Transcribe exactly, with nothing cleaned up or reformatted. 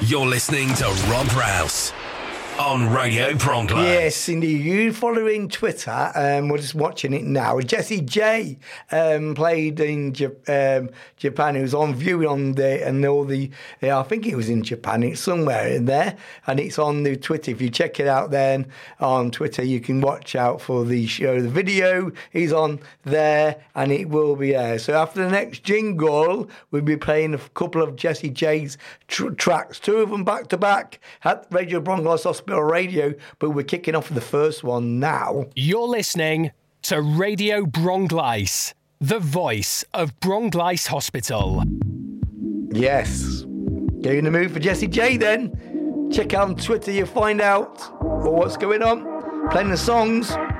You're listening to Rob Rouse on Radio Bronglite. Yes, indeed. You following Twitter, um, we're just watching it now. Jessie J um, played in J- um, Japan. It was on view on the, and all the, yeah, I think it was in Japan. It's somewhere in there, and it's on the Twitter. If you check it out then on Twitter, you can watch out for the show. The video is on there, and it will be there. So after the next jingle, we'll be playing a couple of Jessie J's tr- tracks, two of them back to back at Radio Bronglite Hospital Radio, but we're kicking off the first one now. You're listening to Radio Bronglite, the voice of Bronglite Hospital. Yes. Get in the mood for Jessie J then. Check out on Twitter, you'll find out what's going on. Playing the songs.